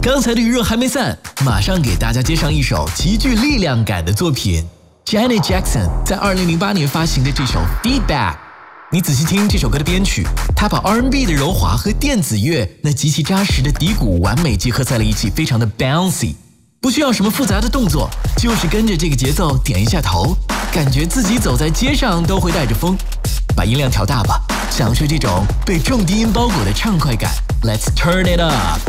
刚才的余热还没散，马上给大家接上一首极具力量感的作品 Janet Jackson 在2008年发行的这首 Feedback。 你仔细听这首歌的编曲，它把 R&B 的柔滑和电子乐那极其扎实的底鼓完美结合在了一起，非常的 bouncy， 不需要什么复杂的动作，就是跟着这个节奏点一下头，感觉自己走在街上都会带着风。把音量调大吧，享受这种被重低音包裹的畅快感。 Let's turn it up。